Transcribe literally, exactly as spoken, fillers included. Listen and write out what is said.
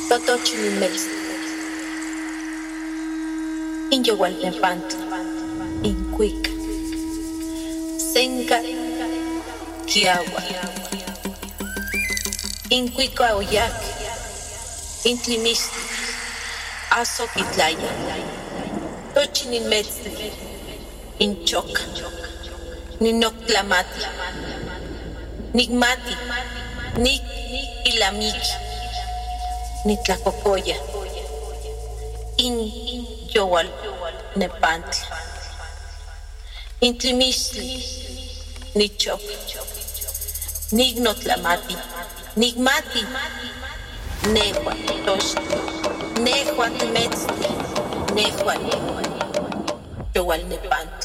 Totochimilmex, Inyowaltepantla, Incuica, Senca, Kiagua, Incuica Oyac, Intlimistli, Azoquitlaya, Tochimilmex, Inchoca, Ninoclamati, Nigmati, Nik Ilamiki, Nitlacocoya, In Yowal Nepantla, Intlimistli, Nichop, Nignotlamati, Nigmati, Nehua Tosh, Nehua Temetzli, Nehua Yowal Nepantla.